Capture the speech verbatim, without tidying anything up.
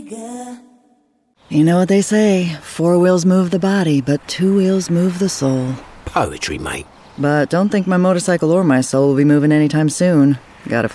Omega. You know what they say, four wheels move the body, but two wheels move the soul. Poetry, mate. But don't think my motorcycle or my soul will be moving anytime soon. Gotta